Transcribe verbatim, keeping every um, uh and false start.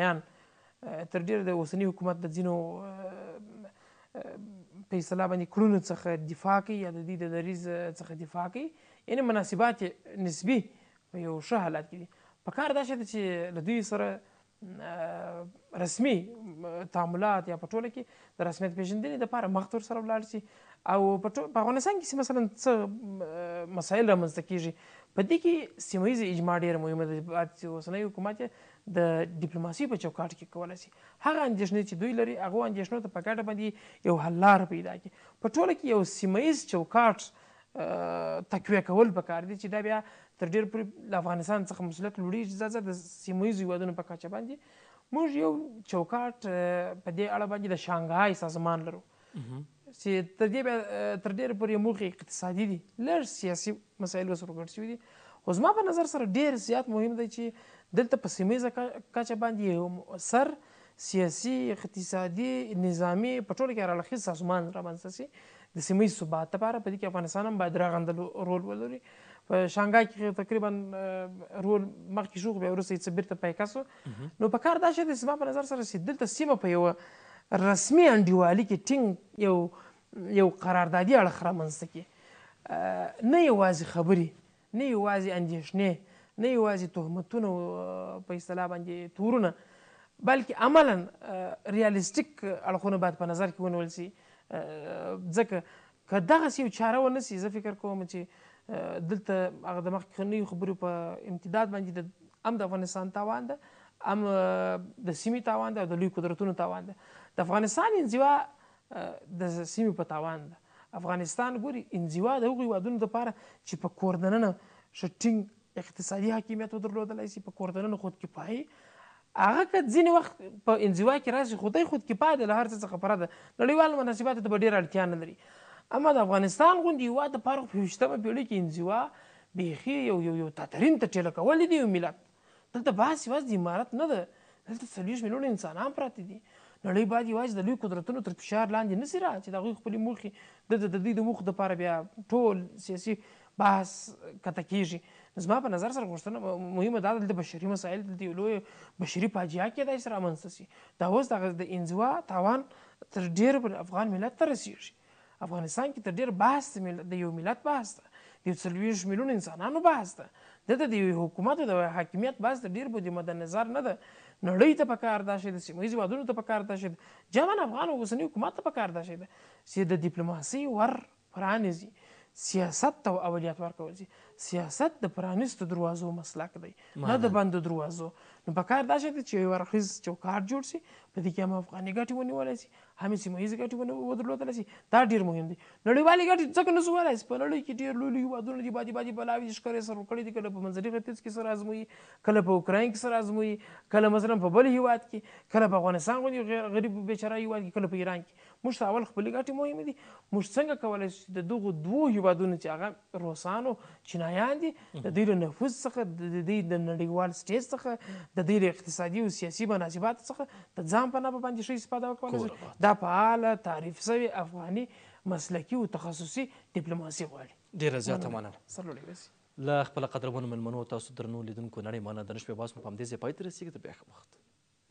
چینایان تر ډېره د اوسني حکومت د ځینو په اصطلاح باندې کړنو څخه دفاع کوي یا د دوی د دریځ څخه دفاع کوي، یعنې مناسبات یې نسبي په یو ښه حالت کې دي. په کار دا شی ده چې له دوی سره رسمي تعاملات یا په ټوله کې د رسمیت پېژندنې دپاره مخ ته ورسره ولاړ شي. او په افغانستان کې چې مثلا څه مسایل رامنځته کېږي، په دې کې سیمه ییزه اجماع ډېره مهمه ده چې اوسنی حکومت یې د ډیپلوماسي په چوکاټ کې کولی شي. هغه اندېښنې چې دوی لري هغو اندېښنو ته په ګډه باندې یو حل لاره پیدا کړي. په ټوله کې یو سیمه ییز چوکاټ تقویه کول پکار دي چې دا بیا تر ډېر پورې له افغانستان څخه مسؤلیت لوړېږي. ځه ځه د سیمه ییزو هېوادونو په کچه باندې موږ یو چوکاټ په دې اړه باندې د شانګهای سازمان لرو چې تر دې بیا تر ډېره پورې موخې اقتصادي دي، لږ سیاسي مسایل ورسره ګډ شوي دي. خو زما په نظر سره ډېر زیات مهم دی چې دلته په سیمه ییزه کچه باندې یو مؤثر سیاسي، اقتصادي، نظامي په ټوله کې هرړخیز سازمان رامنځته شي د سیمه ییز ثبات لپاره. په دې کې افغانستان هم باید رغنده رول ولري. په شانګهای کې تقریبا رول مخکې شو، بیا وروسته یې څه بیرته پیکه سو. نو په کار دا شی دی زما په نظر سره چې دلته سیمه په یوه رسمي انډیوالي کې ټینګ یو یو قراردادي اړخ رامنځته کړي، نه یوازې خبرې، نه یوازې اندېښنې، نه یوازې تهمتونه په اصطلاح باندې تورونه، بلکې عملا ریالستیک اړخونه باید په نظر کې ونیول شي. ځکه که دغسې یو چاره ونه سي، زه فکر کوم چې دلته هغه د مخکې خبرو په امتداد باندې هم د افغانستان تاوان ده، هم د سیمې تاوان ده او د لوی قدرتونو تاوان ده. د افغانستان انزوا د سیمې په تاوان ده. افغانستان ګوري انزوا د هغو هېوادونو دپاره چې په کور دننه ښه ټینګ اقتصادي حاکمیت ودرلودلی شي، په کور دننه خودکفایي، هغه که ځینې وخت په انزوا کې راشي خو دی خودکفایه ده، له هر څه څخه پره ده، نړیوالو مناسباتو ته به ډېره اړتیا نه لري. اما د افغانستان غوندې هېواد دپاره په یویشتمه پېړۍ کې انزوا بیخي یو یو یو تاترین ته ټېله کول دي یو ملت. دلته بحث یوازې د عمارت نه ده، دلته څلوېښت میلیونه انسانان پراته دي. نړۍ باید یوازې د لوی قدرتونو تر فشار لاندې نه سي را چې د هغوی خپلې موخې دلته د دوی د موخو دپاره بیا ټول سیاسي بحث کته کېږي. زما په نظر سره غوښتنه مهمه دا ده دلته بشري مسایل، دلته یو لویه بشري فاجعه کېدای شي رامنځته سي. دا اوس دغه د انزوا تاوان تر ډېره پر افغان ملت ته رسېږي. افغانستان کې تر ډېره بحث د یو ملت بحث ده، د یو څلوېښت میلیونو انسانانو بحث ده. دلته د یو حکومت او د حاکمیت بحث د ډېر بود مد نظر نه ده. نړۍ ته پکار دا شی ده، سیمه ییزو هېوادونو ته پکار دا شی ده، جوان افغان او اوسني حکومت ته پکار دا شی ده چې د ډیپلوماسۍ ور پرانیزي، سیاست ته اولویت ورکول شي. سیاست د پرانیستو دروازو مسلک دی، نه د بندو دروازو. نو پکار دا شی ده چې یو اړخیز چوکاټ جوړ شي، په دې کې هم افغاني ګټې ونیولی شي، هم یې سیمه ییزې ګټې ودرلودلی شي. دا ډېر مهم دی. نړیوالې ګټې ځکه نه شو ویلی چې په نړۍ کې ډېر لوی لوی هېوادونه دي، بادي بادي بلاوې دي، ښکر یې سر ورکړی دي، کله په منځني ختیځ کې سر ازموي، کله په اوکراین کې سر ازموي، کله مثلا په بل هېواد کې، کله په افغانستان غوندې غریب بیچاره هېواد کې، کله په ایران کې. موږ ته اول خپلې ګټې مهمې دي. موږ څنګه کولی شو د دغو دوو هېوادونو چې هغه روسان او چینایان دي، د دوی له نفوذ څخه، د دوی د نړیوال سټیج څخه، د دوی له اقتصادي او سیاسي مناسباتو څخه د ځان په نفع باندې ښه استفاده وکولی شو. دا فعاله تعریف شوې افغاني مسلکي او تخصصي ډیپلوماسي غواړي. ډېره زیاته مننه. سرلوړي اوسئ. له خپله قدرمنو مېلمنو تاسو درنو لیدونکو نړۍ مننه. د نن شپې بحث مو په همدې ځای پای ته رسېږي. تر بیا ښه وخت.